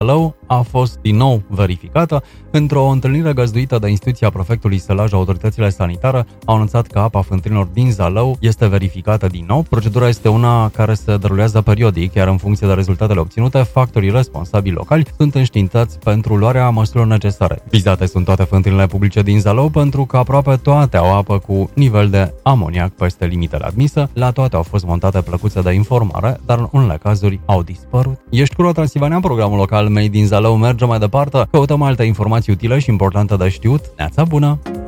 Zalău a fost din nou verificată. Într-o întâlnire găzduită de instituția prefectului Sălaj, autoritățile sanitare au anunțat că apa fântânilor din Zalău este verificată din nou. Procedura este una care se derulează periodic, iar în funcție de rezultatele obținute, factorii responsabili locali sunt înștiințați pentru luarea măsurilor necesare. Vizate sunt toate fântânile publice din Zalău pentru că aproape toate au apă cu nivel de amoniac peste limitele admise. La toate au fost montate plăcuțe de informare, dar în unele cazuri au dispărut. Ești cu Transilvania, programul local Made din Zalău merge mai departe. Căutăm alte informații utile și importante de știut. Neața bună!